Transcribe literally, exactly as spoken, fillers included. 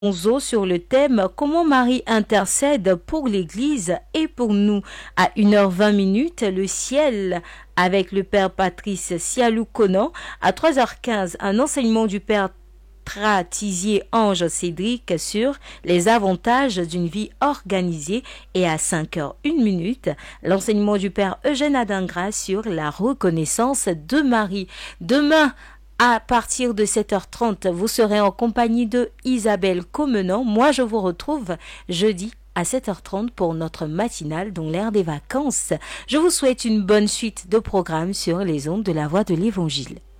Onze sur le thème Comment Marie intercède pour l'Église et pour nous. À une heure vingt minutes, le ciel avec le Père Patrice Sialou Conan. À trois heures quinze, un enseignement du Père Tratizier Ange Cédric sur les avantages d'une vie organisée. Et à cinq heures une minute, l'enseignement du Père Eugène Adingra sur la reconnaissance de Marie. Demain, à partir de sept heures trente, vous serez en compagnie de Isabelle Comenant. Moi, je vous retrouve jeudi à sept heures trente pour notre matinale dans l'ère des vacances. Je vous souhaite une bonne suite de programmes sur les ondes de la Voix de l'Évangile.